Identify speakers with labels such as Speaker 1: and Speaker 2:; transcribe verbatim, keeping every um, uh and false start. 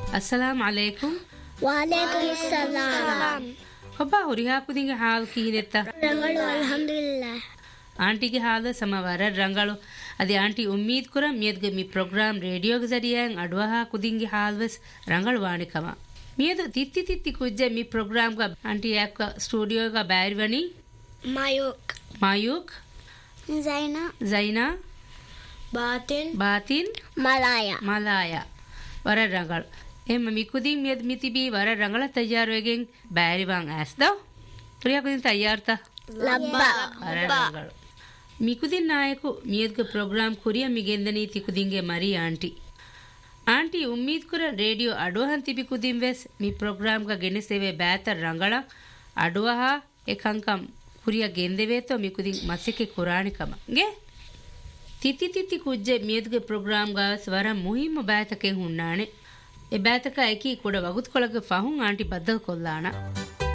Speaker 1: अस्सलाम अलैकुम
Speaker 2: वालेकुम अस्सलाम
Speaker 1: ಒಬ್ಬ ಹುರಿಹಾಕುದಿಂಗೆ ಹಾಲು ಕೀನೆತ್ತ
Speaker 2: ರಂಗಳು ಅಲ್ಹಮ್ದುಲಿಲ್ಲಾಹ
Speaker 1: ಆಂಟಿಗೆ ಹಾಲು ಸಮವಾರ ರಂಗಳು ಅದೇ ಆಂಟಿ ಉಮ್ಮೀದ್ ಕುರ ಮಿಯದ್ಗೆ ಮಿ ಪ್ರೋಗ್ರಾಮ್ ರೇಡಿಯೋಗೆ ಜರಿಯಂಗ್ ಅಡ್ವಹಾ ಕುದಿಂಗೆ ಹಾಲ್ವಸ್ ರಂಗಳು ವಾಣಿಕಮ ಮಿಯದು ತಿತ್ತಿ ತಿತ್ತಿ ಕುಜ್ಜೆ ಮಿ ಪ್ರೋಗ್ರಾಮ್ಗ ಆಂಟಿ ಯಾಕ ಸ್ಟುಡಿಯೋಗ ಬ್ಯಾರಿವಣಿ
Speaker 2: ಮಾಯೂಕ್
Speaker 1: ಮಾಯೂಕ್
Speaker 2: ಝೈನಾ
Speaker 1: ಝೈನಾ
Speaker 2: ಬಾತಿನ್
Speaker 1: ಬಾತಿನ್
Speaker 2: ಮಲಾಯ
Speaker 1: ಮಲಾಯ ವರ ರಂಗಳು එම මිකුදින් මියද මිතිබී වර රංගල තයාරුවගෙන් බෑරිවන් ඇස්දව ප්‍රියකුදින් තයාර්තා
Speaker 2: ලබ්බා
Speaker 1: වර රංගල මිකුදින් නායಕು මියದ್ಗ ಪ್ರೋಗ್ರಾಮ್ ಕುರಿಯ ಮಿಗೆಂದನಿ ತಿಕುದಿಂಗೆ ಮರಿ ಆಂಟಿ ಆಂಟಿ ಉಮ್ಮೀದ್ ಕುರ ರೇಡಿಯೋ ಅಡುವಹನ್ ತಿಬಿ ಕುದಿನ್ ವೆಸ್ ಮಿ ಪ್ರೋಗ್ರಾಮ್ ಗ ಗೆನೆಸೆವೆ ಬ್ಯಾತರ್ ರಂಗಳ ಅಡುವಹ ಎಕಂಕಂ ಕುರಿಯ ಗೆಂದೆವೇತೋ ಮಿಕುದಿನ್ ಮಸಿಕೆ ಕುರಾಣಿಕಮ ಗೆ ತಿತಿ ತಿತಿ ಕುಜ್ಜೆ ಮಿಯದ್ಗ ಪ್ರೋಗ್ರಾಮ್ ಗ ಸ್ವರ ಮುಹಿಮ ಬ್ಯಾತಕೆ ಹುಣ್ಣಾಣೆ ಎ ಬ್ಯಾತಕ ಐಕಿ ಕೂಡ ವಗುತ್ಕೊಳಗೆ ಫಹುಂ ಆಂಟಿ ಬದ್ದಲ್ ಕೊಲ್ಲಾಣ